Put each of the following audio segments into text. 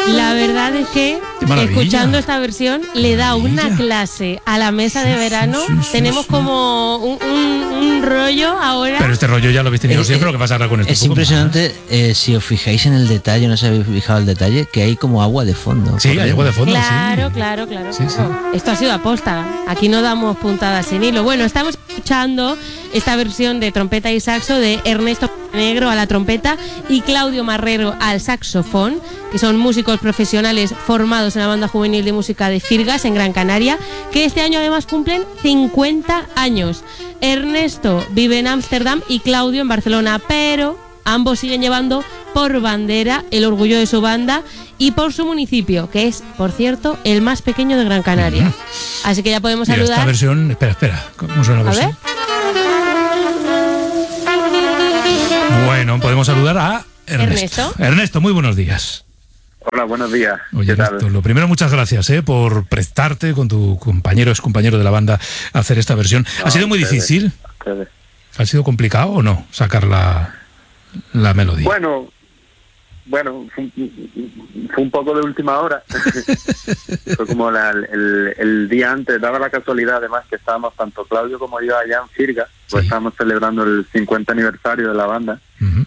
La verdad es que escuchando esta versión le da una clase a la mesa de verano. Tenemos como un rollo ahora. Pero este rollo ya lo habéis tenido siempre, lo que pasa ahora con esto. Es impresionante, si os fijáis en el detalle, no os habéis fijado el detalle, que hay como agua de fondo. Sí, hay agua de fondo. Claro, sí. claro. Sí. Esto ha sido aposta. Aquí no damos puntadas sin hilo. Bueno, estamos escuchando esta versión de trompeta y saxo de Ernesto Negro a la trompeta y Claudio Marrero al saxofón, que son músicos profesionales formados en la banda juvenil de música de Firgas en Gran Canaria, que este año además cumplen 50 años. Ernesto vive en Ámsterdam y Claudio en Barcelona, pero ambos siguen llevando por bandera el orgullo de su banda y por su municipio, que es, por cierto, el más pequeño de Gran Canaria. Así que ya podemos saludar. Esta versión, espera, ¿cómo suena la versión? Bueno, podemos saludar a Ernesto. Ernesto, muy buenos días. Hola, buenos días. Oye, Ernesto, lo primero, muchas gracias por prestarte con tu excompañero de la banda a hacer esta versión. ¿Ha sido muy difícil? ¿Ha sido complicado o no sacar la melodía? Bueno, fue un poco de última hora. Fue como el día antes, daba la casualidad además que estábamos tanto Claudio como yo allá en Firgas, pues estábamos celebrando el 50 aniversario de la banda.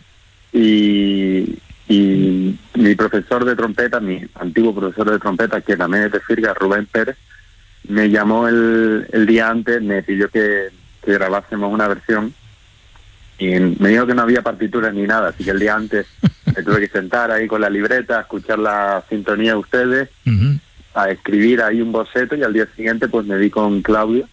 Y mi profesor de trompeta, mi antiguo profesor de trompeta, que también es de Firgas, Rubén Pérez, me llamó el día antes, me pidió que grabásemos una versión. Y me dijo que no había partituras ni nada, así que el día antes me tuve que sentar ahí con la libreta, a escuchar la sintonía de ustedes, a escribir ahí un boceto, y al día siguiente pues me di con Claudio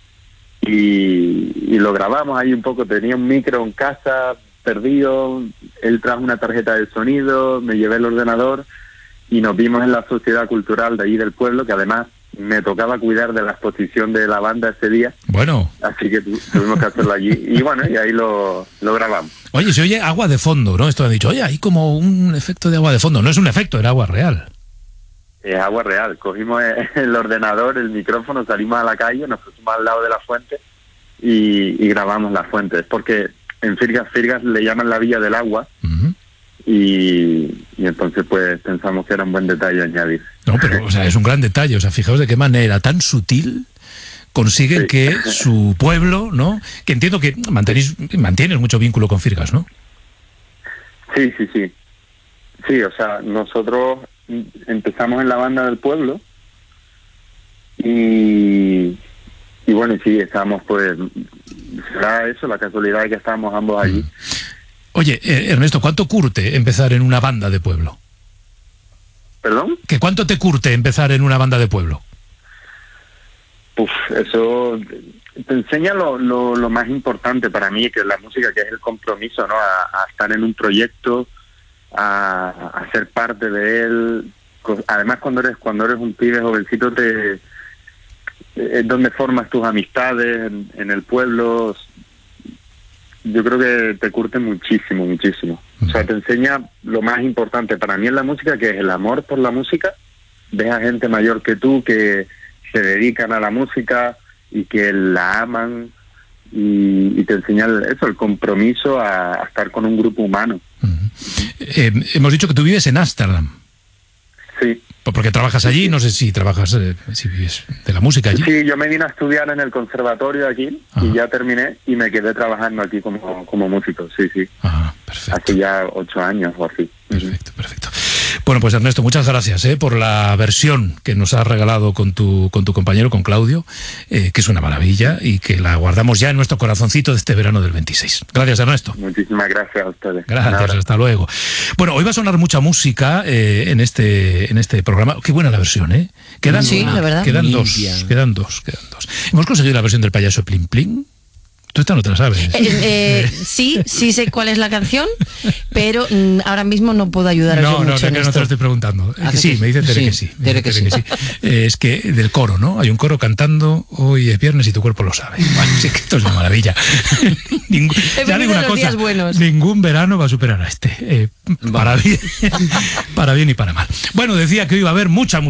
y lo grabamos ahí un poco. Tenía un micro en casa perdido, él trajo una tarjeta de sonido, me llevé el ordenador y nos vimos en la sociedad cultural de ahí del pueblo, que además me tocaba cuidar de la exposición de la banda ese día. Bueno. Así que tuvimos que hacerlo allí. Y bueno, y ahí lo grabamos. Oye, se oye agua de fondo, ¿no? Esto han dicho, oye, hay como un efecto de agua de fondo. No es un efecto, era agua real. Es agua real. Cogimos el ordenador, el micrófono, salimos a la calle, nos pusimos al lado de la fuente y grabamos la fuente. Es porque en Firgas le llaman la Villa del Agua. Y entonces pues pensamos que era un buen detalle añadir. No, pero o sea, es un gran detalle. O sea, fijaos de qué manera tan sutil consiguen que su pueblo, ¿no? Que entiendo que mantienes mucho vínculo con Firgas, ¿no? Sí. Sí, o sea, nosotros empezamos en la banda del pueblo y bueno, sí, estábamos pues, será eso, la casualidad de que estábamos ambos allí. Oye, Ernesto, ¿cuánto curte empezar en una banda de pueblo? ¿Perdón? ¿Que cuánto te curte empezar en una banda de pueblo? Eso te enseña lo más importante para mí, que es la música, que es el compromiso, ¿no? A estar en un proyecto, a ser parte de él. Además, cuando eres un pibe jovencito, es donde formas tus amistades en el pueblo. Yo creo que te curte muchísimo. O sea, te enseña lo más importante para mí en la música, que es el amor por la música. Ves a gente mayor que tú que se dedican a la música y que la aman, y te enseña el compromiso a estar con un grupo humano. Hemos dicho que tú vives en Ámsterdam. Sí. Porque trabajas allí, no sé si trabajas, si vives de la música allí. Sí, yo me vine a estudiar en el conservatorio de aquí. Y ya terminé y me quedé trabajando aquí como músico, sí. Perfecto. Hace ya 8 años o así. Perfecto. Bueno, pues Ernesto, muchas gracias por la versión que nos has regalado con tu compañero, con Claudio, que es una maravilla y que la guardamos ya en nuestro corazoncito de este verano del 26. Gracias, Ernesto. Muchísimas gracias a ustedes. Gracias, hasta luego. Bueno, hoy va a sonar mucha música en este programa. Qué buena la versión, ¿eh? Sí, la verdad. Quedan dos. Hemos conseguido la versión del payaso Plim Plim. Tú esta no te la sabes. Sí sé cuál es la canción, pero ahora mismo no puedo ayudar mucho en esto. No te lo estoy preguntando. Sí, me dice Tere que sí. Es que del coro, ¿no? Hay un coro cantando hoy es viernes y tu cuerpo lo sabe. Bueno, sí que esto es una maravilla. Ya digo una cosa, ningún verano va a superar a este. Para bien y para mal. Bueno, decía que hoy iba a haber mucha música.